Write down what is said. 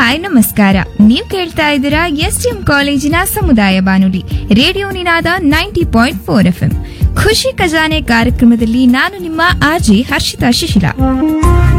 Hi ನಮಸ್ಕಾರ. ನೀವ್ ಕೇಳ್ತಾ ಇದ್ದೀರಾ ಎಸ್ಟಿಎಂ ಕಾಲೇಜಿನ ಸಮುದಾಯ ಬಾನುಲಿ ರೇಡಿಯೋ ನಿನಾದ 90.4 FM. ಖುಷಿ ಖಜಾನೆ ಕಾರ್ಯಕ್ರಮದಲ್ಲಿ ನಾನು ನಿಮ್ಮ ಆರ್ಜೆ ಹರ್ಷಿತಾ ಶಿಶಿಲ.